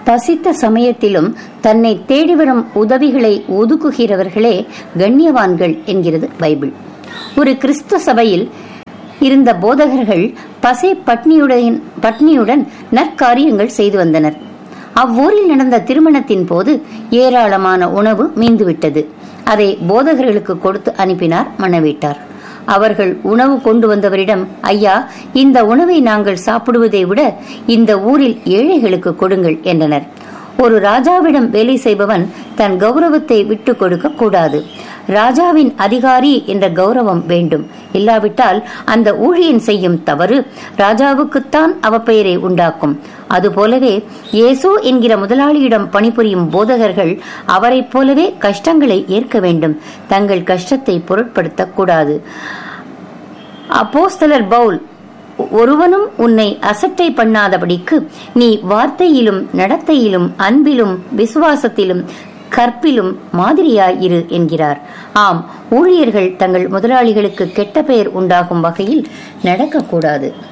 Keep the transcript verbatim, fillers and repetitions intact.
பசித்த சமயத்திலும் தன்னை தேடிவரும் உதவிகளை ஒதுக்குகிறவர்களே கண்ணியவான்கள் என்கிறது பைபிள். ஒரு கிறிஸ்து சபையில் இருந்த போதகர்கள் பசை பட்னியுடன் பட்னியுடன் நற்காரியங்கள் செய்து வந்தனர். அவ்வூரில் நடந்த திருமணத்தின் போது ஏராளமான உணவு மீந்துவிட்டது. அதை போதகர்களுக்கு கொடுத்து அனுப்பினார் மணவீட்டார். அவர்கள் உணவு கொண்டு வந்தவரிடம், ஐயா, இந்த உணவை நாங்கள் சாப்பிடுவதை விட இந்த ஊரில் ஏழைகளுக்கு கொடுங்கள் என்றனர். ஒரு ராஜாவிடம் வேலை செய்பவன் தன் கௌரவத்தை விட்டு கொடுக்க கூடாது. ராஜாவின் அதிகாரி என்ற கௌரவம் வேண்டும். இல்லாவிட்டால் அந்த ஊழியன் செய்யும் தவறு ராஜாவுக்குத்தான் அவப்பெயரை உண்டாக்கும். அதுபோலவே இயேசு என்கிற முதலாளியிடம் பணிபுரியும் போதகர்கள் அவரை போலவே கஷ்டங்களை ஏற்க வேண்டும். தங்கள் கஷ்டத்தை பொருட்படுத்தக் கூடாது. அப்போஸ்தலர் பவுல், ஒருவனும் உன்னை அசட்டை பண்ணாதபடிக்கு நீ வார்த்தையிலும் நடத்தையிலும் அன்பிலும் விசுவாசத்திலும் கற்பிலும் மாதிரியாய் இரு என்கிறார். ஆம், ஊழியர்கள் தங்கள் முதலாளிகளுக்கு கெட்ட பெயர் உண்டாகும் வகையில் நடக்கக்கூடாது.